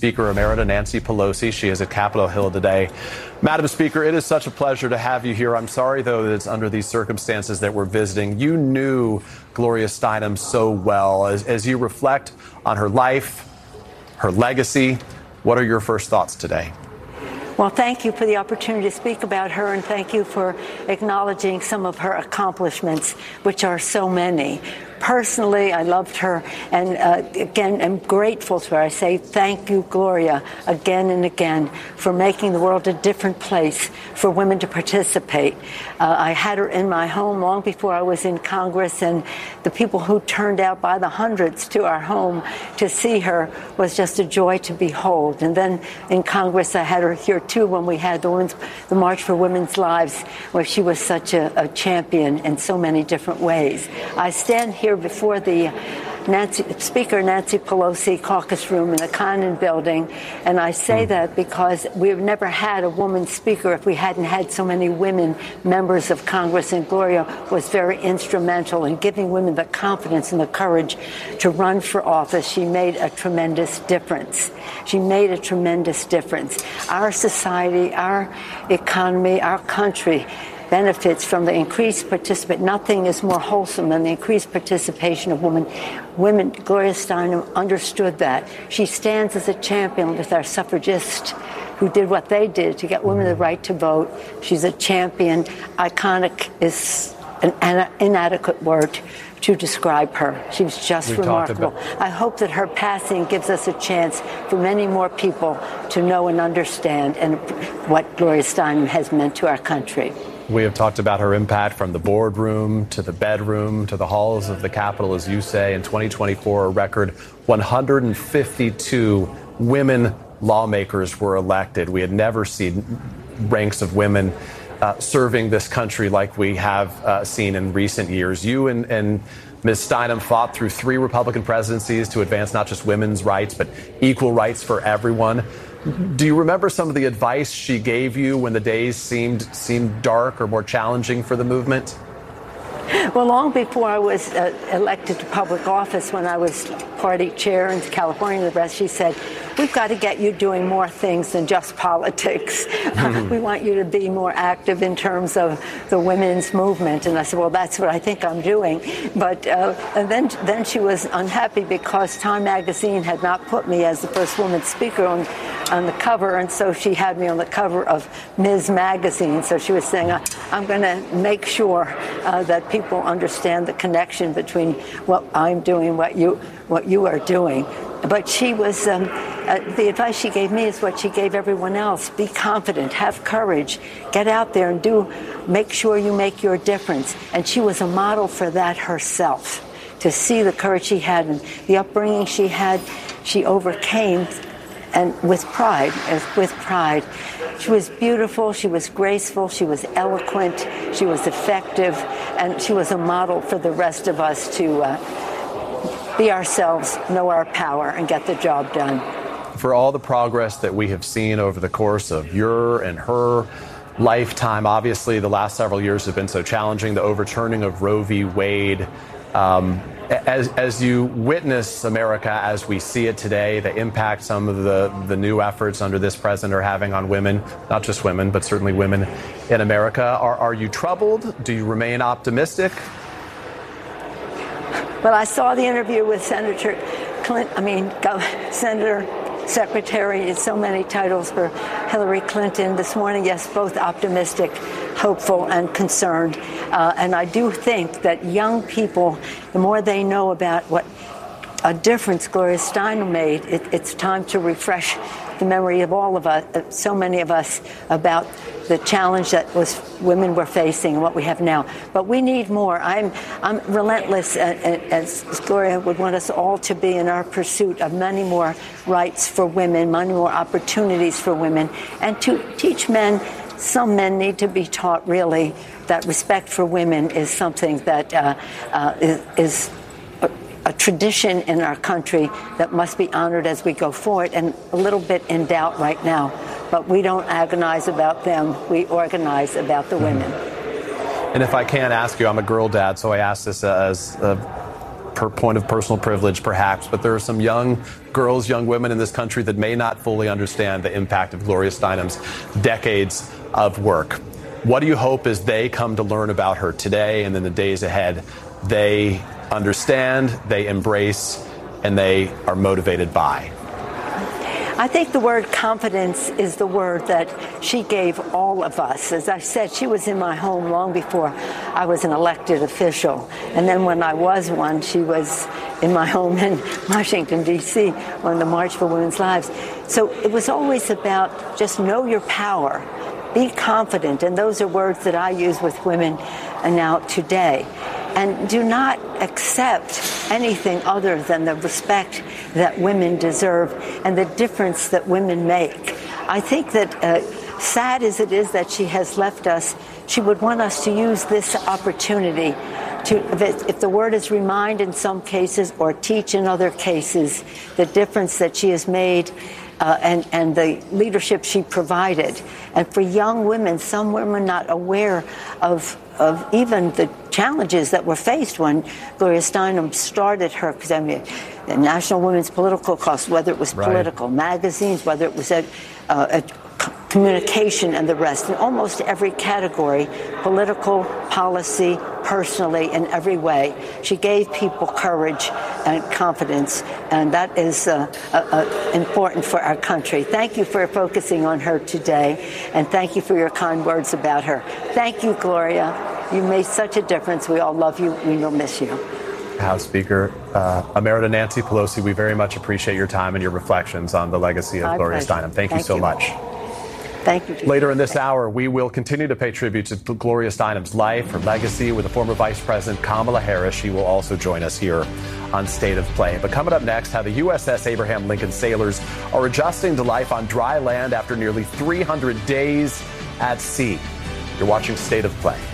Speaker Emerita Nancy Pelosi. She is at Capitol Hill today. Madam Speaker, it is such a pleasure to have you here. I'm sorry, though, that it's under these circumstances that we're visiting. You knew Gloria Steinem so well. As you reflect on her life, her legacy, what are your first thoughts today? Well, thank you for the opportunity to speak about her, and thank you for acknowledging some of her accomplishments, which are so many. Personally, I loved her, and again, I'm grateful to her. I say thank you, Gloria, again and again, for making the world a different place for women to participate. I had her in my home long before I was in Congress, and the people who turned out by the hundreds to our home to see her was just a joy to behold. And then in Congress, I had her here, too, when we had the March for Women's Lives, where she was such a champion in so many different ways. I stand here before the Speaker Nancy Pelosi caucus room in the Condon building, and I say that because we've never had a woman speaker if we hadn't had so many women members of Congress, and Gloria was very instrumental in giving women the confidence and the courage to run for office. She made a tremendous difference. She made a tremendous difference. Our society, our economy, our country benefits from the increased participation. Nothing is more wholesome than the increased participation of women. Gloria Steinem understood that. She stands as a champion with our suffragists who did what they did to get women the right to vote. She's a champion. Iconic is an inadequate word to describe her. She was just remarkable. I hope that her passing gives us a chance for many more people to know and understand and what Gloria Steinem has meant to our country. We have talked about her impact from the boardroom to the bedroom to the halls of the Capitol, as you say. In 2024, a record 152 women lawmakers were elected. We had never seen ranks of women serving this country like we have seen in recent years. You and Ms. Steinem fought through 3 Republican presidencies to advance not just women's rights, but equal rights for everyone. Do you remember some of the advice she gave you when the days seemed dark or more challenging for the movement? Well, long before I was elected to public office, when I was party chair in California and the rest, she said, we've got to get you doing more things than just politics. We want you to be more active in terms of the women's movement. And I said, well, that's what I think I'm doing. But and then she was unhappy because Time magazine had not put me as the first woman speaker on the cover. And so she had me on the cover of Ms. Magazine. So she was saying, I'm going to make sure that people understand the connection between what I'm doing, what you are doing. But she was, the advice she gave me is what she gave everyone else. Be confident, have courage, get out there and make sure you make your difference. And she was a model for that herself. To see the courage she had and the upbringing she had, she overcame, and with pride. She was beautiful, she was graceful, she was eloquent, she was effective, and she was a model for the rest of us to be ourselves, know our power, and get the job done. For all the progress that we have seen over the course of your and her lifetime, obviously the last several years have been so challenging. The overturning of Roe v. Wade, as you witness America as we see it today, the impact some of the new efforts under this president are having on women, not just women, but certainly women in America, are you troubled? Do you remain optimistic? Well, I saw the interview with Senator Secretary, and so many titles for Hillary Clinton this morning. Yes, both optimistic, hopeful, and concerned. And I do think that young people, the more they know about what a difference Gloria Steinem made, it's time to refresh the memory of all of us, so many of us, about the challenge that women were facing and what we have now. But we need more. I'm relentless, as Gloria would want us all to be, in our pursuit of many more rights for women, many more opportunities for women, and to teach men. Some men need to be taught, really, that respect for women is something that is a tradition in our country that must be honored as we go forward, and a little bit in doubt right now. But we don't agonize about them. We organize about the women. And if I can ask you, I'm a girl dad, so I ask this as point of personal privilege, perhaps, but there are some young girls, young women in this country that may not fully understand the impact of Gloria Steinem's decades of work. What do you hope as they come to learn about her today and in the days ahead, they understand, they embrace, and they are motivated by? I think the word confidence is the word that she gave all of us. As I said, she was in my home long before I was an elected official. And then when I was one, she was in my home in Washington, D.C., on the March for Women's Lives. So it was always about just know your power, be confident. And those are words that I use with women now today. And do not accept anything other than the respect that women deserve and the difference that women make. I think that sad as it is that she has left us, she would want us to use this opportunity to, if the word is remind in some cases or teach in other cases, the difference that she has made and the leadership she provided. And for young women, some women not aware of even the challenges that were faced when Gloria Steinem started her, because I mean, the National Women's Political Caucus, whether it was political magazines, whether it was a communication and the rest, in almost every category, political, policy, personally, in every way. She gave people courage and confidence, and that is important for our country. Thank you for focusing on her today, and thank you for your kind words about her. Thank you, Gloria. You made such a difference. We all love you. We will miss you. House Speaker Emerita Nancy Pelosi, we very much appreciate your time and your reflections on the legacy of Gloria Steinem. Thank you so much. Thank you. Later in this hour, we will continue to pay tribute to Gloria Steinem's life, her legacy with the former Vice President Kamala Harris. She will also join us here on State of Play. But coming up next, how the USS Abraham Lincoln sailors are adjusting to life on dry land after nearly 300 days at sea. You're watching State of Play.